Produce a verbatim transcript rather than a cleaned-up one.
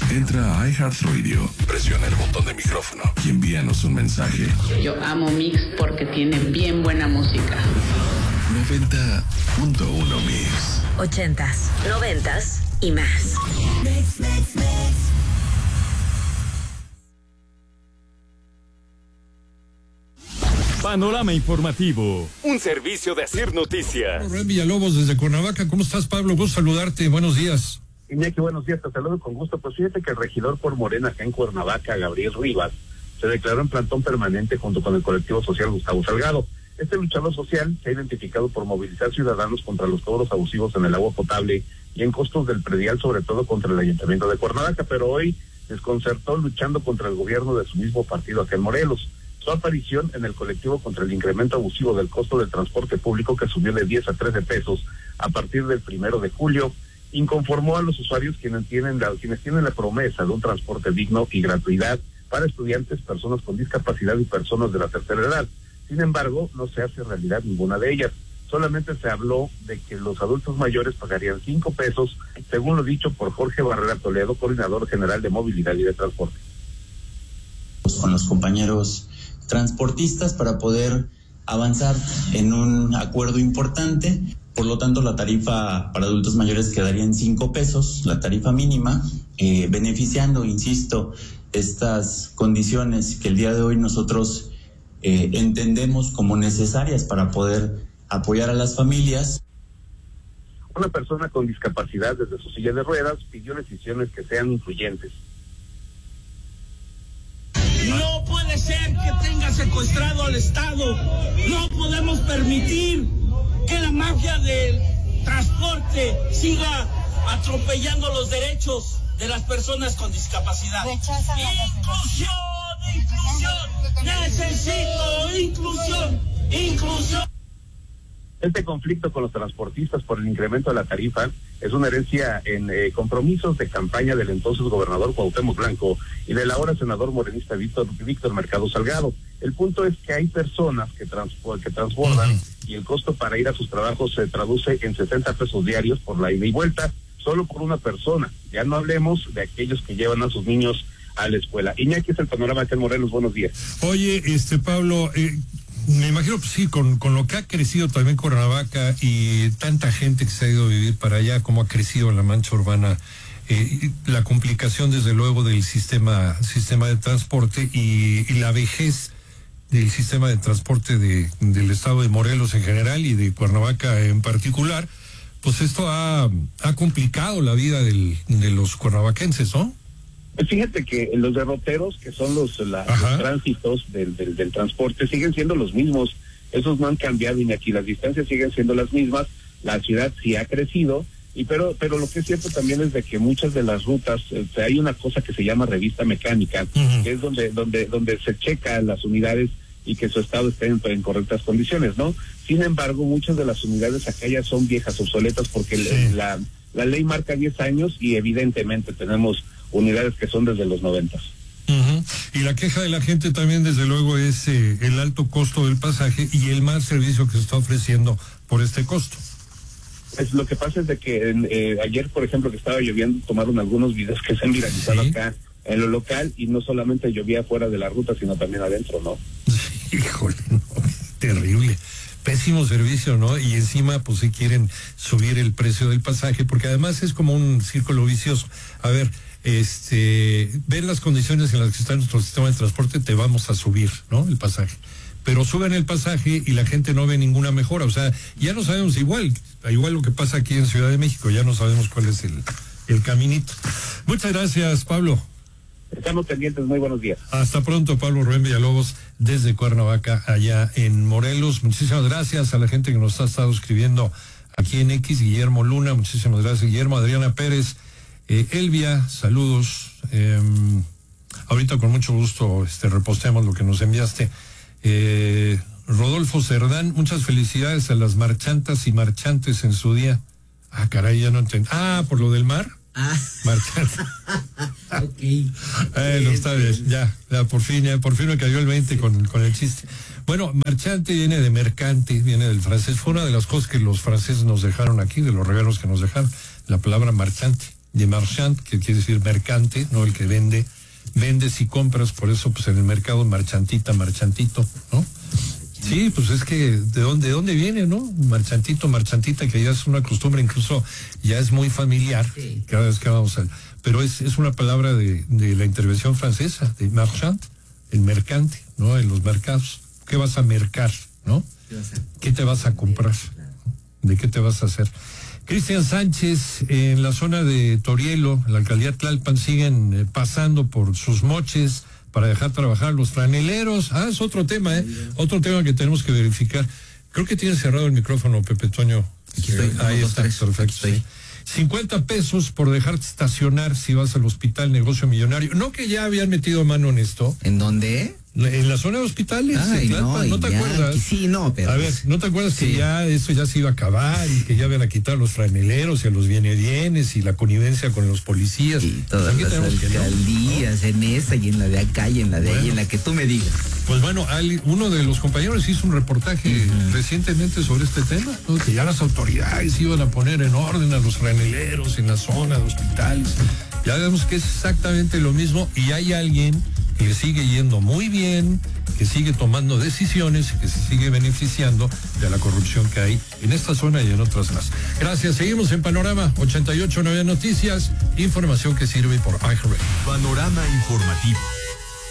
Entra a iHeartRadio, presiona el botón de micrófono y envíanos un mensaje. Yo amo Mix porque tiene bien buena música. noventa punto uno Mix. Ochentas, noventas y más. Mix, mix, mix. Panorama informativo, un servicio de Asir Noticias. Pablo Villalobos desde Cuernavaca. ¿Cómo estás, Pablo? Gusto saludarte. Buenos días. Iñaki, buenos días. Te saludo con gusto. Pues fíjate que el regidor por Morena acá en Cuernavaca, Gabriel Rivas, se declaró en plantón permanente junto con el colectivo social Gustavo Salgado. Este luchador social se ha identificado por movilizar ciudadanos contra los cobros abusivos en el agua potable y en costos del predial, sobre todo contra el ayuntamiento de Cuernavaca, pero hoy desconcertó luchando contra el gobierno de su mismo partido acá en Morelos. Su aparición en el colectivo contra el incremento abusivo del costo del transporte público, que subió de diez a trece pesos a partir del primero de julio, inconformó a los usuarios quienes tienen la, quienes tienen la promesa de un transporte digno y gratuidad para estudiantes, personas con discapacidad y personas de la tercera edad. Sin embargo, no se hace realidad ninguna de ellas. Solamente se habló de que los adultos mayores pagarían cinco pesos, según lo dicho por Jorge Barrera Toledo, coordinador general de movilidad y de transporte. Con los compañeros transportistas para poder avanzar en un acuerdo importante. Por lo tanto, la tarifa para adultos mayores quedaría en cinco pesos, la tarifa mínima, eh, beneficiando, insisto, estas condiciones que el día de hoy nosotros eh, entendemos como necesarias para poder apoyar a las familias. Una persona con discapacidad desde su silla de ruedas pidió decisiones que sean incluyentes. No puede ser que tenga secuestrado al Estado. No podemos permitir que la mafia del transporte siga atropellando los derechos de las personas con discapacidad. Inclusión, inclusión, necesito inclusión, inclusión. Este conflicto con los transportistas por el incremento de la tarifa es una herencia en eh, compromisos de campaña del entonces gobernador Cuauhtémoc Blanco y del ahora senador morenista Víctor, Víctor Mercado Salgado. El punto es que hay personas que, transpo, que transbordan uh-huh. y el costo para ir a sus trabajos se traduce en sesenta pesos diarios por la ida y vuelta, solo por una persona. Ya no hablemos de aquellos que llevan a sus niños a la escuela. Iñaki, es el panorama acá en Morelos. Buenos días. Oye, este Pablo, eh, me imagino, pues sí, con, con lo que ha crecido también Cuernavaca y tanta gente que se ha ido a vivir para allá, como ha crecido la mancha urbana, eh, la complicación desde luego del sistema, sistema de transporte y, y la vejez del sistema de transporte de, del estado de Morelos en general y de Cuernavaca en particular, pues esto ha, ha complicado la vida del, de los cuernavaquenses, ¿no? Fíjate que los derroteros, que son los, la, los tránsitos del, del, del transporte, siguen siendo los mismos. Esos no han cambiado, y aquí las distancias siguen siendo las mismas. La ciudad sí ha crecido, y pero pero lo que es cierto también es de que muchas de las rutas, eh, hay una cosa que se llama revista mecánica, uh-huh. que es donde donde donde se checa las unidades y que su estado esté en, en correctas condiciones, ¿no? Sin embargo, muchas de las unidades acá ya son viejas, obsoletas, porque sí. la, la ley marca diez años y evidentemente tenemos unidades que son desde los noventas. Uh-huh. Y la queja de la gente también, desde luego, es eh, el alto costo del pasaje y el mal servicio que se está ofreciendo por este costo. Pues lo que pasa es de que eh, ayer, por ejemplo, que estaba lloviendo, tomaron algunos videos que se han viralizado ¿sí? acá en lo local, y no solamente llovía fuera de la ruta, sino también adentro, ¿no? Híjole, no, terrible. Pésimo servicio, ¿no? Y encima, pues, si quieren subir el precio del pasaje, porque además es como un círculo vicioso. A ver, este, ven las condiciones en las que está nuestro sistema de transporte, te vamos a subir, ¿no? El pasaje. Pero suben el pasaje y la gente no ve ninguna mejora. O sea, ya no sabemos igual, igual lo que pasa aquí en Ciudad de México, ya no sabemos cuál es el, el caminito. Muchas gracias, Pablo. Estamos pendientes, muy buenos días. Hasta pronto, Pablo Rubén Villalobos, desde Cuernavaca, allá en Morelos. Muchísimas gracias a la gente que nos ha estado escribiendo aquí en X, Guillermo Luna, muchísimas gracias, Guillermo, Adriana Pérez, eh, Elvia, saludos. Eh, ahorita con mucho gusto este, reposteamos lo que nos enviaste. Eh, Rodolfo Cerdán, muchas felicidades a las marchantas y marchantes en su día. Ah, caray, ya no entendí. Ah, por lo del mar. Ah. Marchante. Ok. Eh, no está bien, ya, ya, por fin, ya, por fin me cayó el veinte sí. con, con el chiste. Bueno, marchante viene de mercante, viene del francés. Fue una de las cosas que los franceses nos dejaron aquí, de los regalos que nos dejaron, la palabra marchante. de marchand, que quiere decir mercante, no el que vende, vendes y compras, por eso pues en el mercado marchantita, marchantito, ¿no? Sí, pues es que de dónde, de dónde viene, ¿no? Marchantito, marchantita, que ya es una costumbre, incluso ya es muy familiar, sí. Cada vez que vamos a... Pero es, es una palabra de, de la intervención francesa, de marchand, el mercante, ¿no? En los mercados. ¿Qué vas a mercar, no? ¿Qué te vas a comprar? ¿De qué te vas a hacer? Cristian Sánchez, en la zona de Torielo, en la alcaldía Tlalpan, siguen eh, pasando por sus moches para dejar trabajar los franeleros. Ah, es otro tema, ¿eh? Otro tema que tenemos que verificar. Creo que tienes cerrado el micrófono, Pepe Toño. Aquí estoy, eh, ahí dos, está, tres, perfecto. Sí. cincuenta pesos por dejarte estacionar si vas al hospital, negocio millonario. ¿No que ya habían metido mano en esto? ¿En dónde? En la zona de hospitales. Ay, Tlalpan, no, ¿no te ya, acuerdas? Sí, no, pero... A ver, ¿no te acuerdas sí. que ya eso ya se iba a acabar y que ya iban a quitar a los franeleros y a los bienes y la connivencia con los policías? Y todas las alcaldías, ¿no? En esa y en la de acá y en la de bueno, ahí, en la que tú me digas. Pues bueno, uno de los compañeros hizo un reportaje uh-huh. recientemente sobre este tema, ¿no? Que ya las autoridades iban a poner en orden a los franeleros en la zona de hospitales. Ya vemos que es exactamente lo mismo y hay alguien que le sigue yendo muy bien, que sigue tomando decisiones y que se sigue beneficiando de la corrupción que hay en esta zona y en otras más. Gracias, seguimos en Panorama ochenta y ocho nueve Noticias, información que sirve por iHeartRadio. Panorama informativo.